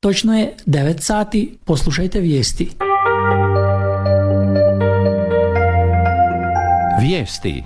Točno je 9 sati, poslušajte vijesti. Vijesti.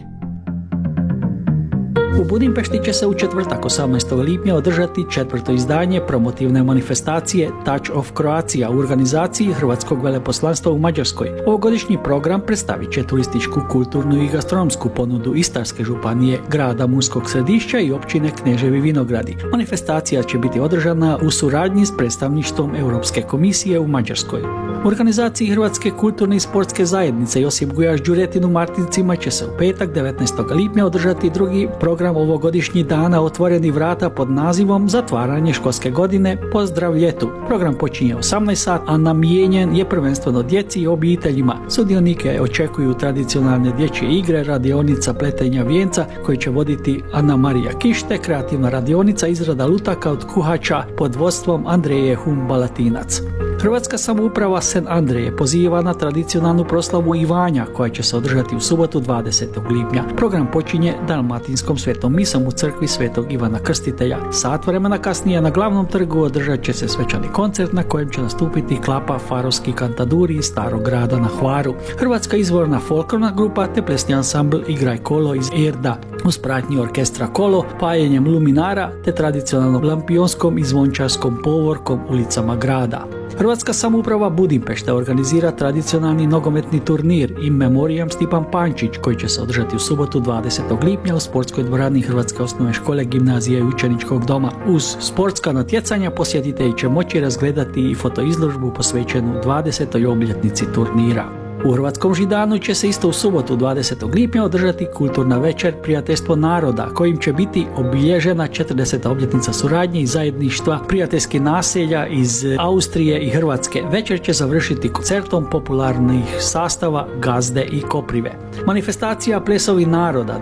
U Budimpešti će se u četvrtak 18. lipnja održati 4. izdanje promotivne manifestacije Touch of Croatia u organizaciji Hrvatskog veleposlanstva u Mađarskoj. Ovogodišnji program predstavit će turističku, kulturnu i gastronomsku ponudu Istarske županije, grada Murskog Središća i općine Kneževi Vinogradi. Manifestacija će biti održana u suradnji s predstavništvom Europske komisije u Mađarskoj. U organizaciji Hrvatske kulturne i sportske zajednice Josip Gujaš Đuretin u Martincima će se u petak 19. lipnja održati drugi program ovogodišnjih dana otvorenih vrata pod nazivom Zatvaranje školske godine, pozdrav ljetu. Program počinje 18 sati, a namijenjen je prvenstveno djeci i obiteljima. Sudionike očekuju tradicionalne dječje igre, radionica pletenja vijenca koji će voditi Ana Marija Kište, kreativna radionica izrada lutaka od kuhača pod vodstvom Andreje Hum-Balatinac. Hrvatska samouprava Sen Andreje poziva na tradicionalnu proslavu Ivanja koja će se održati u subotu 20. lipnja. Program počinje dalmatinskom svetom misom u crkvi Svetog Ivana Krstitelja. Sat vremena kasnije na glavnom trgu održat će se svečani koncert na kojem će nastupiti Klapa Farovski kantaduri iz Starog grada na Hvaru, Hrvatska izvorna folklorna grupa te plesni ansambl Igraj kolo iz Erda uz pratnju orkestra Kolo, pajenjem luminara te tradicionalnom lampionskom i zvončarskom povorkom ulicama grada. Hrvatska samouprava Budimpešte organizira tradicionalni nogometni turnir In Memoriam Stipan Pančić koji će se održati u subotu 20. lipnja u sportskoj dvorani Hrvatske osnovne škole, gimnazije i učeničkog doma. Uz sportska natjecanja posjetitelji će moći razgledati i fotoizložbu posvećenu 20. obljetnici turnira. U Hrvatskom Židanu će se isto u subotu 20. lipnja održati kulturna večer Prijateljstvo naroda, kojim će biti obilježena 40. obljetnica suradnje i zajedništva prijateljskih naselja iz Austrije i Hrvatske. Večer će završiti koncertom popularnih sastava Gazde i Koprive. Manifestacija Plesovi naroda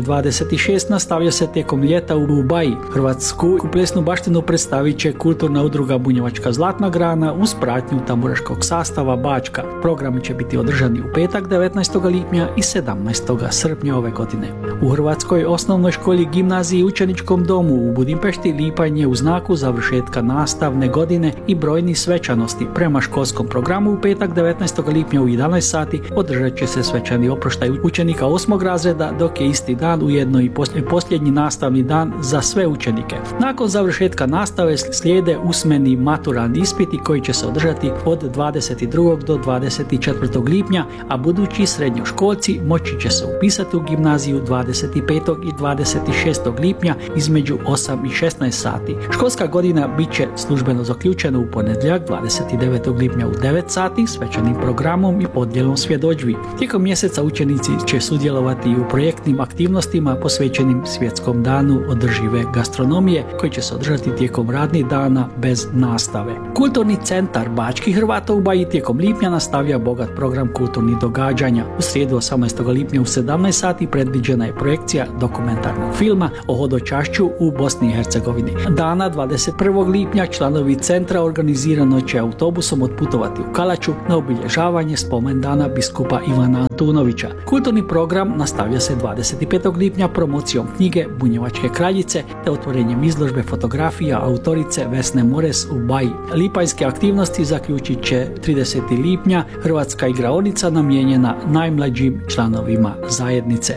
2026 nastavlja se tijekom ljeta u Baji. Hrvatsku plesnu baštinu predstavit će kulturna udruga Bunjevačka Zlatna grana uz pratnju tamburaškog sastava Bačka. Program će biti održani u petak 19. lipnja i 17. srpnja ove godine. U Hrvatskoj osnovnoj školi, gimnaziji i učeničkom domu u Budimpešti lipanj je u znaku završetka nastavne godine i brojnih svečanosti. Prema školskom programu u petak 19. lipnja u 11 sati održat će se svečani oproštaj učenika 8. razreda, dok je isti dan ujedno i posljednji nastavni dan za sve učenike. Nakon završetka nastave slijede usmeni maturalni ispiti koji će se održati od 22. do 24. lipnja, a budući srednjoškolci moći će se upisati u gimnaziju 25. i 26. lipnja između 8 i 16 sati. Školska godina bit će službeno zaključena u ponedjeljak 29. lipnja u 9 sati svečanim programom i podjelom svjedodžbi. Tijekom mjeseca učenici će sudjelovati i u projektnim aktivnostima posvećenim Svjetskom danu održive gastronomije koji će se održati tijekom radnih dana bez nastave. Kulturni centar Bačkih Hrvata u Baji tijekom lipnja nastavlja bogat program kulturnih događanja. U srijedu 18. lipnja u 17 sati predviđena je projekcija dokumentarnog filma o hodočašću u Bosni i Hercegovini. Dana 21. lipnja članovi centra organizirano će autobusom otputovati u Kalaču na obilježavanje spomendana biskupa Ivana Antunovića. Kulturni program nastavlja se 25. lipnja promocijom knjige Bunjevačke kraljice te otvorenjem izložbe fotografija autorice Vesne Mores u Baji. Lipanjske aktivnosti zaključit će 30. lipnja Hrvatska igraonica namijenjena najmlađim članovima zajednice.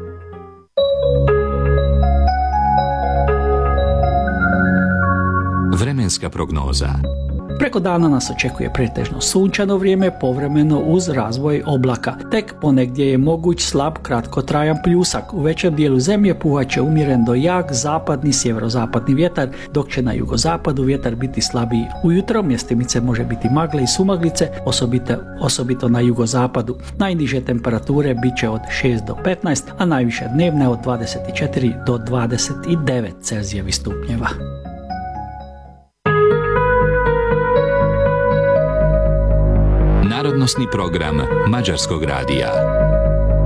Vremenska prognoza. Preko dana nas očekuje pretežno sunčano vrijeme, povremeno uz razvoj oblaka. Tek ponegdje je moguć slab kratkotrajan pljusak. U većem dijelu zemlje puhat će umjeren do jak zapadni sjeverozapadni vjetar, dok će na jugozapadu vjetar biti slabiji. Ujutro mjestimice može biti magle i sumaglice, osobito na jugozapadu. Najniže temperature bit će od 6 do 15, a najviše dnevne od 24 do 29 Celzijevih stupnjeva. Narodnosni program Mađarskog radija.